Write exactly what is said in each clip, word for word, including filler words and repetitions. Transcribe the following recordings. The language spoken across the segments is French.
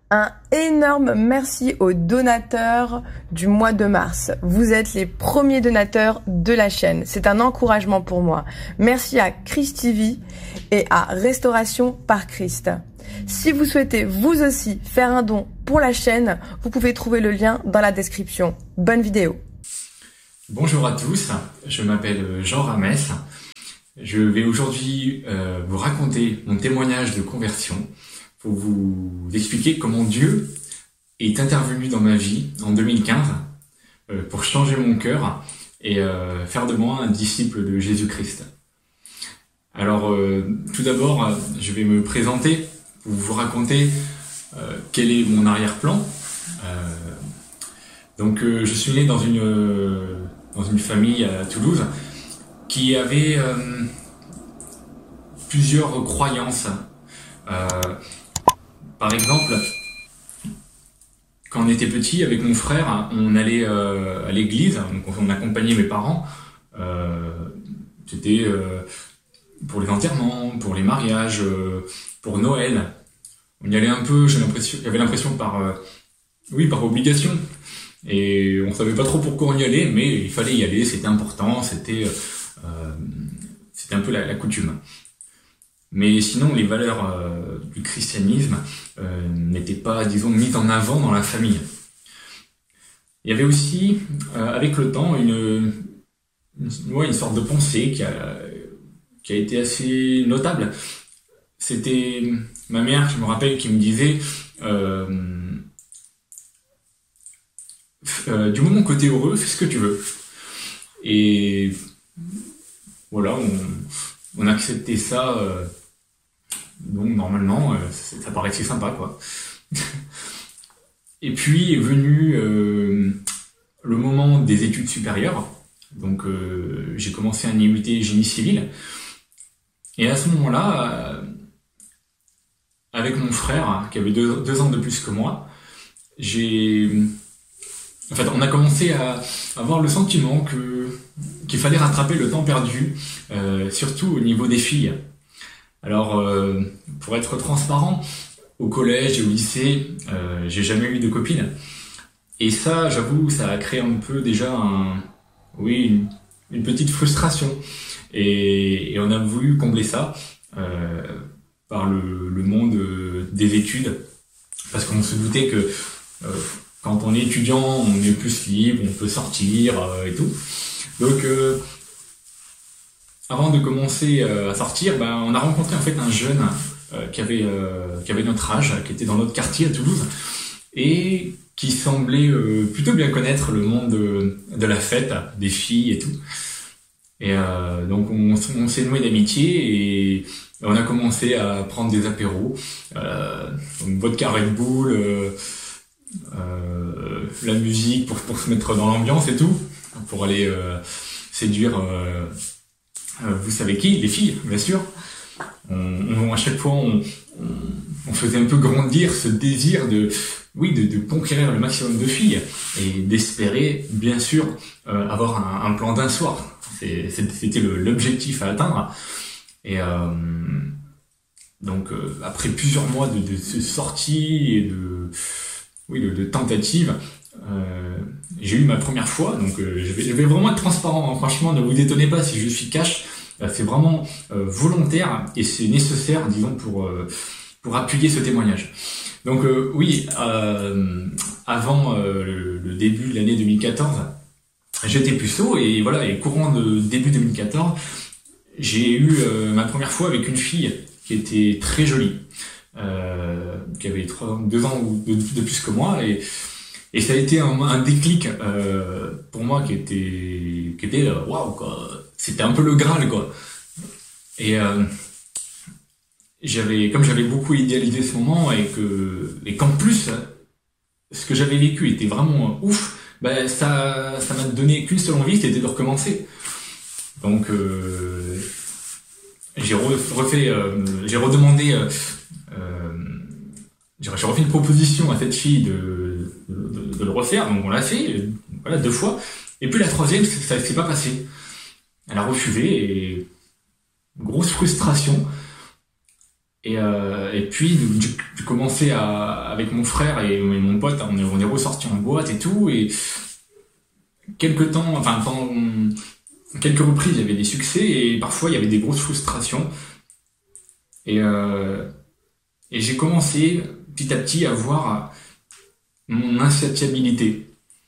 Un énorme merci aux donateurs du mois de mars. Vous êtes les premiers donateurs de la chaîne. C'est un encouragement pour moi. Merci à Christ T V et à Restauration par Christ. Si vous souhaitez vous aussi faire un don pour la chaîne, vous pouvez trouver le lien dans la description. Bonne vidéo. Bonjour à tous, je m'appelle Jean Ramès. Je vais aujourd'hui euh, vous raconter mon témoignage de conversion pour vous expliquer comment Dieu est intervenu dans ma vie en deux mille quinze euh, pour changer mon cœur et euh, faire de moi un disciple de Jésus-Christ. Alors euh, tout d'abord, je vais me présenter pour vous raconter euh, quel est mon arrière-plan. Euh, donc euh, je suis né dans une, euh, dans une famille à Toulouse qui avait euh, plusieurs croyances. Euh, par exemple, quand on était petit, avec mon frère, on allait euh, à l'église, donc on accompagnait mes parents. Euh, C'était euh, pour les enterrements, pour les mariages, euh, pour Noël. On y allait un peu, j'ai l'impression, j'avais l'impression par, euh, oui, par obligation. Et on savait pas trop pourquoi on y allait, mais il fallait y aller, c'était important, c'était euh, c'était un peu la, la coutume. Mais sinon, les valeurs euh, du christianisme euh, n'étaient pas, disons, mises en avant dans la famille. Il y avait aussi, euh, avec le temps, une, une, ouais, une sorte de pensée qui a, qui a été assez notable. C'était ma mère, je me rappelle, qui me disait euh, euh, du moment que t'es heureux, fais ce que tu veux. Et voilà, on, on acceptait ça. Euh, donc normalement, euh, ça, ça paraissait sympa, quoi. Et puis est venu euh, le moment des études supérieures. Donc euh, j'ai commencé un I U T génie civil. Et à ce moment-là, euh, avec mon frère, qui avait deux, deux ans de plus que moi, j'ai... En fait, on a commencé à avoir le sentiment que qu'il fallait rattraper le temps perdu, euh, surtout au niveau des filles. Alors, euh, pour être transparent, au collège et au lycée, euh, j'ai jamais eu de copine. Et ça, j'avoue, ça a créé un peu déjà un, oui, une, une petite frustration. Et, et on a voulu combler ça euh, par le, le monde des études, parce qu'on se doutait que euh, quand on est étudiant, on est plus libre, on peut sortir euh, et tout. Donc, euh, avant de commencer euh, à sortir, ben, on a rencontré en fait un jeune euh, qui avait euh, qui avait notre âge, qui était dans notre quartier à Toulouse, et qui semblait euh, plutôt bien connaître le monde de, de la fête, des filles et tout. Et euh, donc, on, on s'est noué d'amitié et on a commencé à prendre des apéros, euh, donc vodka Red Bull, euh, euh, la musique pour, pour se mettre dans l'ambiance et tout, pour aller euh, séduire, euh, euh, vous savez qui, les filles, bien sûr. On, on, à chaque fois, on, on, on faisait un peu grandir ce désir de, oui, de, de conquérir le maximum de filles et d'espérer, bien sûr, euh, avoir un, un plan d'un soir. C'est, c'était le, l'objectif à atteindre. Et euh, donc, euh, après plusieurs mois de, de, de sorties et de oui, de, de tentative, euh, j'ai eu ma première fois, donc euh, je, vais, je vais vraiment être transparent, hein. Franchement, ne vous étonnez pas si je suis cash, euh, c'est vraiment euh, volontaire et c'est nécessaire, disons, pour, euh, pour appuyer ce témoignage. Donc euh, oui, euh, avant euh, le, le début de l'année deux mille quatorze, j'étais puceau et voilà, et courant de début deux mille quatorze, j'ai eu euh, ma première fois avec une fille qui était très jolie. Euh, qui avait trois, deux ans ou de, de plus que moi et, et ça a été un, un déclic euh, pour moi qui était qui était waouh, quoi, c'était un peu le Graal, quoi. Et euh, j'avais comme j'avais beaucoup idéalisé ce moment et que et qu'en plus ce que j'avais vécu était vraiment ouf, ben ça ça m'a donné qu'une seule envie, c'était de recommencer. Donc euh, j'ai refait euh, j'ai redemandé euh, Euh, j'ai refait une proposition à cette fille de, de, de le refaire, donc on l'a fait, voilà, deux fois. Et puis la troisième, ça ne s'est pas passé. Elle a refusé et grosse frustration. Et, euh, et puis j'ai j'ai commencé à, avec mon frère et, et mon pote, on est, on est ressorti en boîte et tout, et quelques temps, enfin pendant quelques reprises, il y avait des succès et parfois il y avait des grosses frustrations. Et, euh, et j'ai commencé petit à petit à voir mon insatiabilité.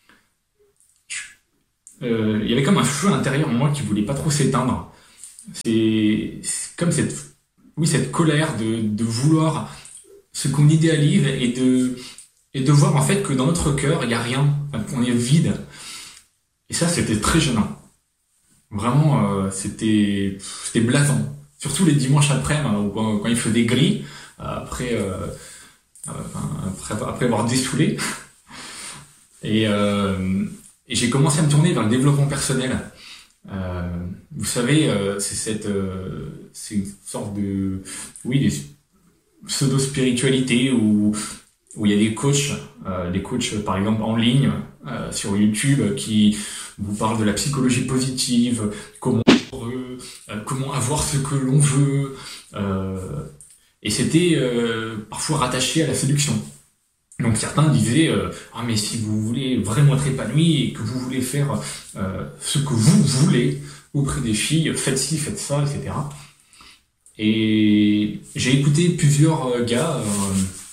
Euh, il y avait comme un feu intérieur en moi qui voulait pas trop s'éteindre. C'est, c'est comme cette, oui, cette colère de, de vouloir ce qu'on idéalise et de, et de voir en fait que dans notre cœur il y a rien, enfin, qu'on est vide. Et ça, c'était très gênant. Vraiment, euh, c'était, c'était blatant. Surtout les dimanches après-midi, hein, quand, quand il faisait gris, après, euh, après, après avoir dessoulé. Et, euh, et j'ai commencé à me tourner vers le développement personnel. Euh, vous savez, euh, c'est cette, euh, c'est une sorte de, oui, des pseudo-spiritualité où, où il y a des coachs, euh, des coachs par exemple en ligne euh, sur YouTube qui vous parlent de la psychologie positive, comment être heureux, euh, comment avoir ce que l'on veut, euh, et c'était euh, parfois rattaché à la séduction. Donc certains disaient euh, ah mais si vous voulez vraiment être épanoui et que vous voulez faire euh, ce que vous voulez auprès des filles, faites ci, faites ça, et cetera. Et j'ai écouté plusieurs gars euh,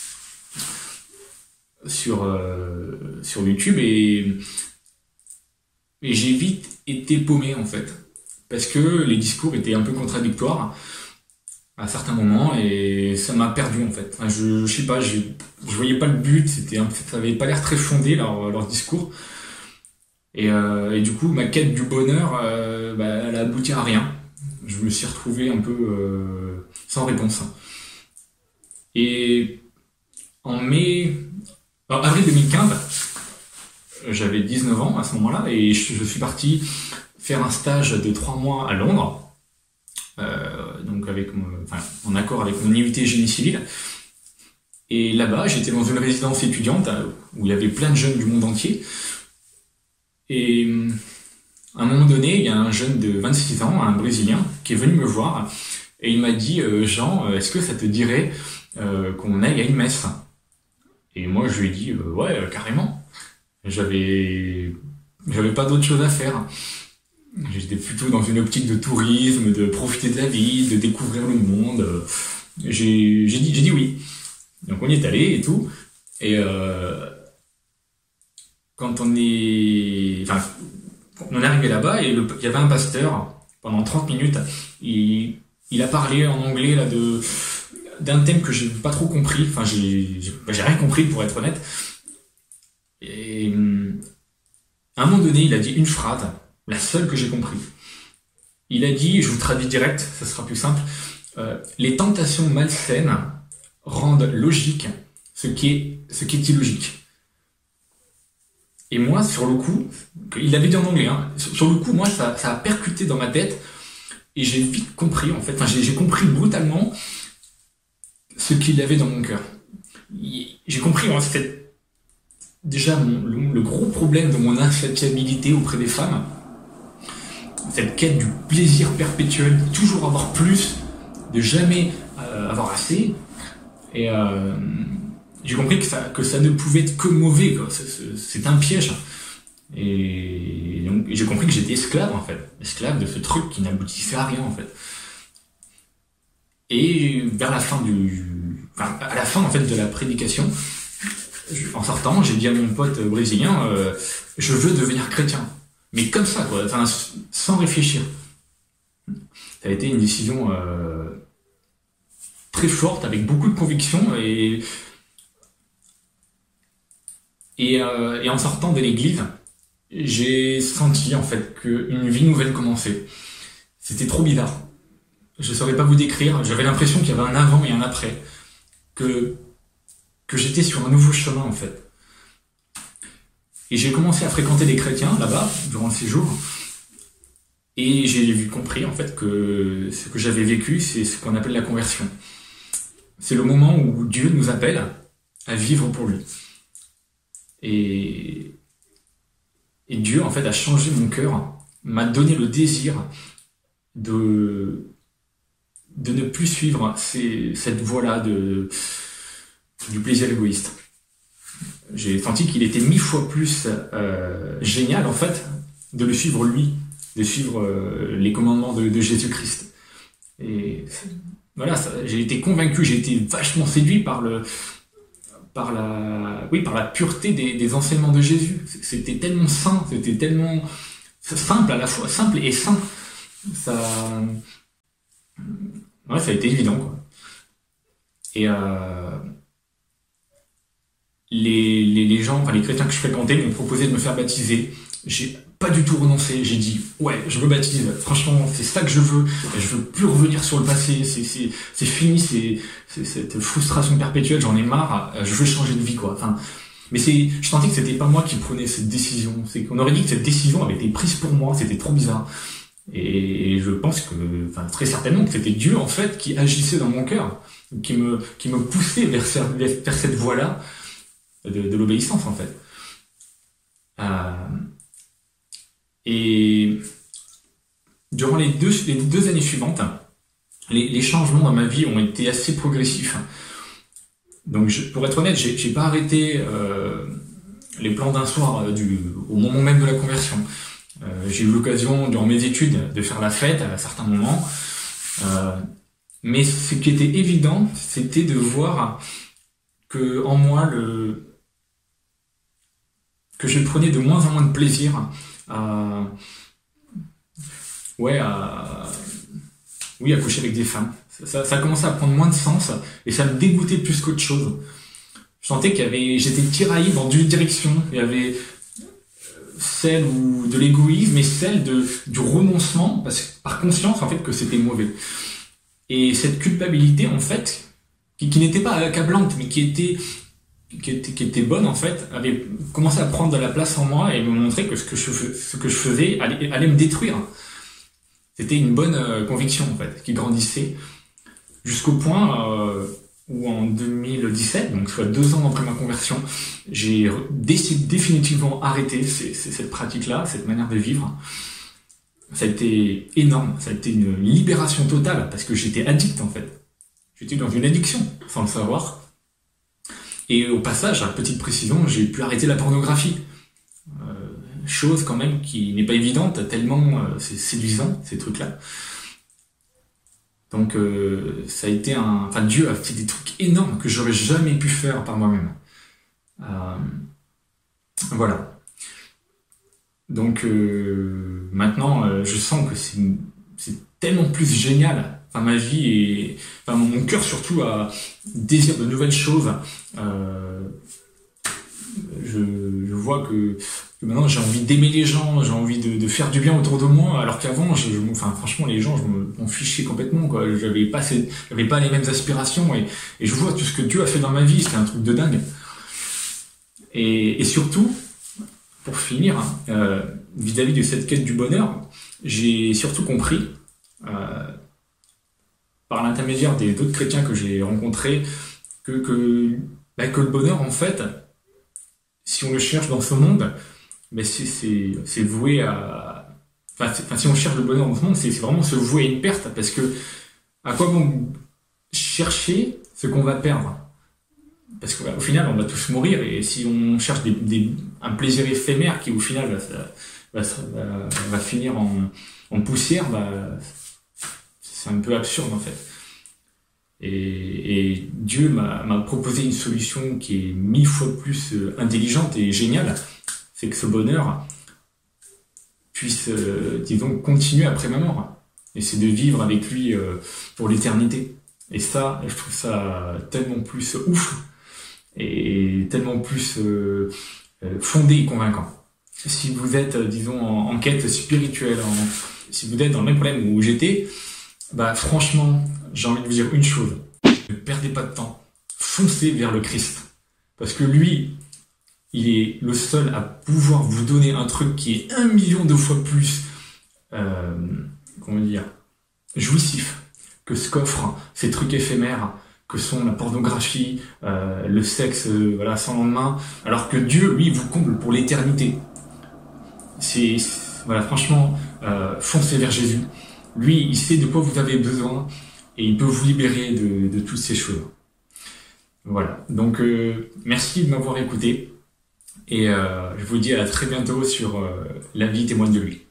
sur euh, sur YouTube et, et j'ai vite été paumé en fait parce que les discours étaient un peu contradictoires à certains moments et ça m'a perdu en fait. Enfin, je, je sais pas, je, je voyais pas le but, c'était un, ça avait pas l'air très fondé leur, leur discours. Et, euh, et du coup, ma quête du bonheur, euh, bah, elle a abouti à rien. Je me suis retrouvé un peu euh, sans réponse. Et en mai, en avril deux mille quinze, j'avais dix-neuf ans à ce moment-là et je, je suis parti faire un stage de trois mois à Londres. Euh, donc avec mon, enfin, en accord avec mon I U T génie civil. Et là-bas, j'étais dans une résidence étudiante où il y avait plein de jeunes du monde entier. Et à un moment donné, il y a un jeune de vingt-six ans, un Brésilien, qui est venu me voir et il m'a dit euh, « Jean, est-ce que ça te dirait euh, qu'on aille à une messe ?» Et moi, je lui ai dit euh, « Ouais, euh, carrément. » J'avais, j'avais pas d'autre chose à faire. J'étais plutôt dans une optique de tourisme, de profiter de la vie, de découvrir le monde. J'ai, j'ai, dit, j'ai dit oui. Donc on y est allé et tout. Et euh, quand on est, enfin, on est arrivé là-bas et le, il y avait un pasteur pendant trente minutes. Il, il a parlé en anglais là de d'un thème que j'ai pas trop compris. Enfin, j'ai, j'ai, j'ai rien compris pour être honnête. Et à un moment donné, il a dit une phrase. La seule que j'ai compris. Il a dit, je vous traduis direct, ça sera plus simple, euh, les tentations malsaines rendent logique ce qui est, ce qui est illogique. Et moi, sur le coup, il l'avait dit en anglais, hein, sur le coup, moi, ça, ça a percuté dans ma tête et j'ai vite compris, en fait, enfin, j'ai, j'ai compris brutalement ce qu'il avait dans mon cœur. J'ai compris, en fait, déjà mon, le, le gros problème de mon insatiabilité auprès des femmes, cette quête du plaisir perpétuel, de toujours avoir plus, de jamais euh, avoir assez. Et euh, j'ai compris que ça, que ça ne pouvait être que mauvais, quoi. C'est, c'est, c'est un piège. Et donc j'ai compris que j'étais esclave, en fait. Esclave de ce truc qui n'aboutissait à rien, en fait. Et vers la fin du... Enfin, à la fin, en fait, de la prédication, en sortant, j'ai dit à mon pote brésilien, euh, je veux devenir chrétien. Mais comme ça, quoi, enfin, sans réfléchir. Ça a été une décision euh, très forte, avec beaucoup de conviction, et, et, euh, et en sortant de l'église, j'ai senti en fait qu'une vie nouvelle commençait. C'était trop bizarre. Je ne saurais pas vous décrire, j'avais l'impression qu'il y avait un avant et un après, que, que j'étais sur un nouveau chemin en fait. Et j'ai commencé à fréquenter des chrétiens là-bas, durant le séjour. Et j'ai vu compris, en fait, que ce que j'avais vécu, c'est ce qu'on appelle la conversion. C'est le moment où Dieu nous appelle à vivre pour lui. Et, et Dieu, en fait, a changé mon cœur, m'a donné le désir de, de ne plus suivre ces, cette voie-là de, du plaisir égoïste. J'ai senti qu'il était mille fois plus euh, génial, en fait, de le suivre lui, de suivre euh, les commandements de, de Jésus-Christ. Et voilà, ça, j'ai été convaincu, j'ai été vachement séduit par le, par la, oui, par la pureté des, des enseignements de Jésus. C'était tellement sain, c'était tellement simple à la fois, simple et sain. Ça, ouais, ça a été évident, quoi. Et euh, les, les, les gens, enfin les chrétiens que je fréquentais m'ont proposé de me faire baptiser. J'ai pas du tout renoncé. J'ai dit ouais, je me baptise. Franchement, c'est ça que je veux. Je veux plus revenir sur le passé. C'est c'est c'est fini. C'est c'est cette frustration perpétuelle. J'en ai marre. Je veux changer de vie, quoi. Enfin, mais c'est, je sentais que c'était pas moi qui prenais cette décision. C'est qu'on aurait dit que cette décision avait été prise pour moi. C'était trop bizarre. Et je pense que, enfin, très certainement que c'était Dieu, en fait, qui agissait dans mon cœur, qui me, qui me poussait vers, vers cette voie-là de, de l'obéissance, en fait. Euh, et durant les deux, les deux années suivantes, les, les changements dans ma vie ont été assez progressifs. Donc, je, pour être honnête, j'ai, j'ai pas arrêté euh, les plans d'un soir euh, du, au moment même de la conversion. Euh, j'ai eu l'occasion, durant mes études, de faire la fête à certains moments. Euh, mais ce qui était évident, c'était de voir que en moi, le... que je prenais de moins en moins de plaisir à... Ouais, à... Oui, à coucher avec des femmes. Ça, ça commençait à prendre moins de sens et ça me dégoûtait plus qu'autre chose. Je sentais qu'il y avait... J'étais tiraillé dans deux directions. Il y avait... celle ou de l'égoïsme et celle de, du renoncement, parce que, par conscience en fait que c'était mauvais. Et cette culpabilité en fait, qui, qui n'était pas accablante, mais qui était, qui était, qui était bonne en fait, avait commencé à prendre de la place en moi et me montrer que ce que je, ce que je faisais allait, allait me détruire. C'était une bonne euh, conviction en fait, qui grandissait jusqu'au point euh, où en deux mille dix-sept, donc soit deux ans après ma conversion, j'ai décidé définitivement arrêter ces, ces, cette pratique-là, cette manière de vivre. Ça a été énorme, ça a été une libération totale, parce que j'étais addict en fait. J'étais dans une addiction, sans le savoir. Et au passage, à petite précision, j'ai pu arrêter la pornographie. Euh, chose quand même qui n'est pas évidente, tellement euh, c'est séduisant, ces trucs-là. Donc euh, ça a été un... Enfin, Dieu a fait des trucs énormes que j'aurais jamais pu faire par moi-même. Euh, voilà. Donc euh, maintenant, euh, je sens que c'est, c'est tellement plus génial. Enfin, ma vie et... Enfin, mon cœur surtout a désir de nouvelles choses. Euh, je, je vois que... que maintenant j'ai envie d'aimer les gens, j'ai envie de, de faire du bien autour de moi, alors qu'avant, je, je, enfin franchement les gens, je me, m'en fichais complètement, quoi. J'avais pas, ces, j'avais pas les mêmes aspirations et, et je vois tout ce que Dieu a fait dans ma vie, c'était un truc de dingue. Et, et surtout, pour finir, euh, vis-à-vis de cette quête du bonheur, j'ai surtout compris, euh, par l'intermédiaire des d'autres chrétiens que j'ai rencontrés, que que, bah, que le bonheur en fait, si on le cherche dans ce monde, mais c'est, c'est, c'est voué à... Enfin, c'est, enfin, si on cherche le bonheur dans ce monde, c'est, c'est vraiment se vouer à une perte, parce que à quoi bon chercher ce qu'on va perdre? Parce qu'au bah, final, on va tous mourir, et si on cherche des, des, un plaisir éphémère qui, au final, va, va, va, va finir en, en poussière, bah, c'est un peu absurde, en fait. Et, et Dieu m'a, m'a proposé une solution qui est mille fois plus intelligente et géniale, c'est que ce bonheur puisse, euh, disons, continuer après ma mort. Et c'est de vivre avec lui euh, pour l'éternité. Et ça, je trouve ça tellement plus ouf et tellement plus euh, fondé et convaincant. Si vous êtes, disons, en, en quête spirituelle, en, si vous êtes dans le même problème où j'étais, bah franchement, j'ai envie de vous dire une chose. Ne perdez pas de temps. Foncez vers le Christ. Parce que lui, il est le seul à pouvoir vous donner un truc qui est un million de fois plus, euh, comment dire, jouissif que ce qu'offrent ces trucs éphémères que sont la pornographie, euh, le sexe, euh, voilà, sans lendemain. Alors que Dieu, lui, vous comble pour l'éternité. C'est, c'est voilà, franchement, euh, foncez vers Jésus. Lui, il sait de quoi vous avez besoin. et il peut vous libérer de, de toutes ces choses. Voilà, donc euh, merci de m'avoir écouté et euh, je vous dis à très bientôt sur euh, La vie témoigne de lui.